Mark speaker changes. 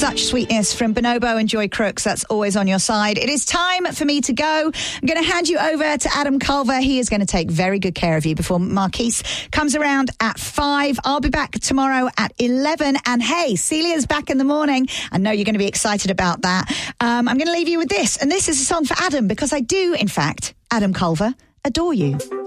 Speaker 1: Such Sweetness from Bonobo and Joy Crooks. That's always on your side. It is time for me to go. I'm going to hand you over to Adam Culver. He is going to take very good care of you before Marquise comes around at 5. I'll be back tomorrow at 11. And hey, Celia's back in the morning. I know you're going to be excited about that. I'm going to leave you with this. And this is a song for Adam because I do, in fact, Adam Culver, adore you.